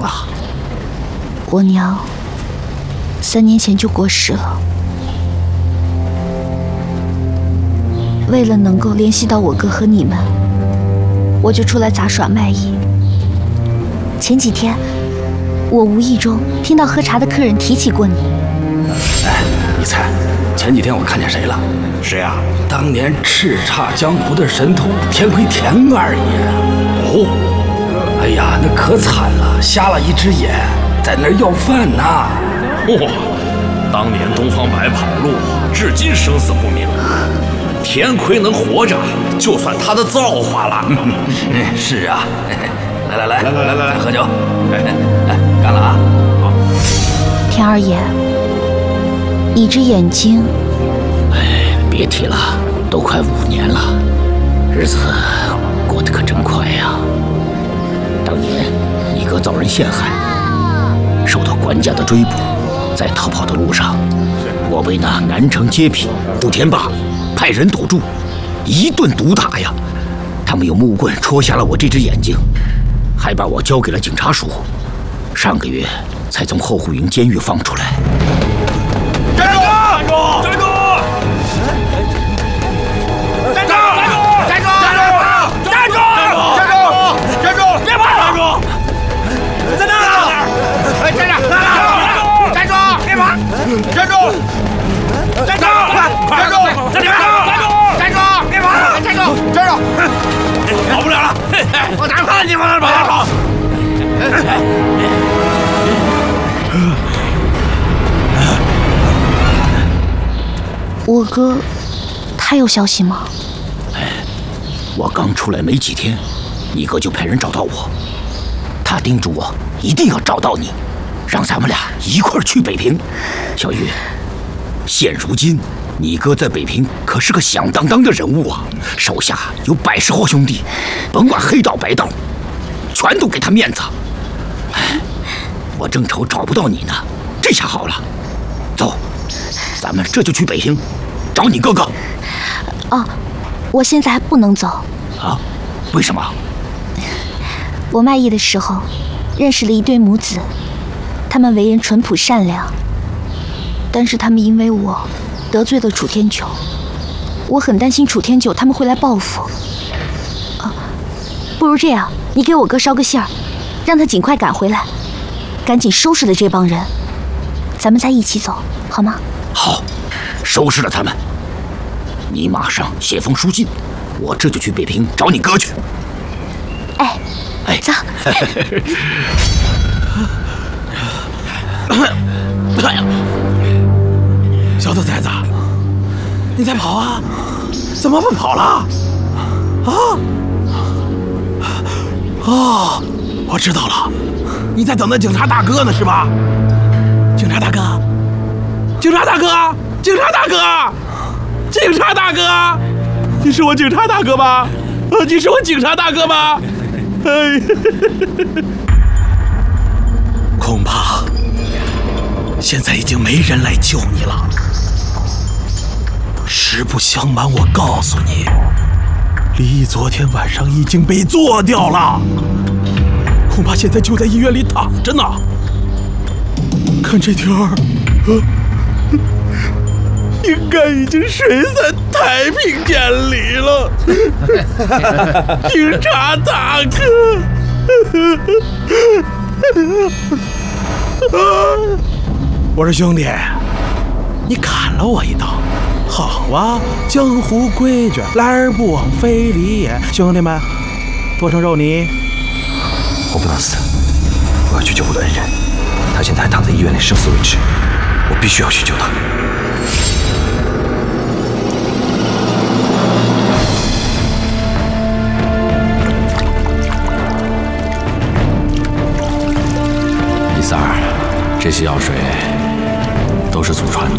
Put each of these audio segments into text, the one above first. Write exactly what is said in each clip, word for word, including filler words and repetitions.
了？ 我娘三年前就过世了。为了能够联系到我哥和你们，我就出来杂耍卖艺。前几天，我无意中听到喝茶的客人提起过你。 哎，你猜，前几天我看见谁了？ 谁啊？ 当年叱咤江湖的神童田魁田二爷。哦，哎呀，那可惨了，瞎了一只眼，在那儿要饭呢。 哇，当年东方白跑路，至今生死不明。田魁能活着，就算他的造化了。 是啊，来来来来来来来， 喝酒。来，干了啊！好， 田二爷，你这眼睛…… 哎，别提了，都快五年了，日子过得可真快呀。当年你哥遭人陷害，受到官家的追捕，在逃跑的路上，我被那南城街痞杜天霸派人堵住，一顿毒打呀！他们用木棍戳瞎了我这只眼睛，还把我交给了警察署。上个月才从后护营监狱放出来。 站住！站住！站住！站住！站住！站住！站住！站住！站住！别跑！站住！在那儿！哎，站着！站住！别跑！站住！站住！快！站住！站住！站住！别跑！站住！站住！跑不了了！我哪怕你往哪跑？ 我哥，他有消息吗？ 哎，我刚出来没几天，你哥就派人找到我，他叮嘱我一定要找到你，让咱们俩一块儿去北平。小玉，现如今你哥在北平可是个响当当的人物啊，手下有百十号兄弟，甭管黑道白道，全都给他面子。哎，我正愁找不到你呢，这下好了，走，咱们这就去北平找你哥哥。 哦，我现在还不能走。 啊？为什么？ 我卖艺的时候认识了一对母子，他们为人淳朴善良，但是他们因为我得罪了楚天九，我很担心楚天九他们会来报复。啊，不如这样，你给我哥捎个信儿，让他尽快赶回来，赶紧收拾了这帮人，咱们再一起走，好吗？ 好，收拾了他们，你马上写封书信，我这就去北平找你哥去。 哎， 哎， 走。 哎呀，小兔崽子，你在跑啊？怎么不跑了？啊？哦，我知道了，你在等那警察大哥呢，是吧？警察大哥，警察大哥，警察大哥，警察大哥，你是我警察大哥吧？啊，你是我警察大哥吧？哎，恐怕现在已经没人来救你了。实不相瞒，我告诉你，李毅昨天晚上已经被做掉了，恐怕现在就在医院里躺着呢。看这天儿，呃，应该已经睡在太平间里了。警察大哥，我说兄弟，你砍了我一刀。好啊，江湖规矩，来而不往非礼也。兄弟们，剁成肉泥。 我不能死，我要去救我的恩人，他现在还躺在医院里，生死未知，我必须要去救他。 李三儿，这些药水都是祖传的。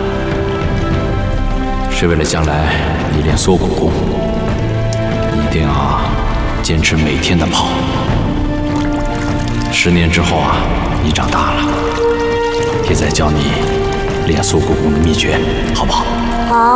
是为了将来你练缩骨功，你一定要坚持每天的跑。十年之后啊，你长大了，爹再教你练缩骨功的秘诀，好不好？ 好。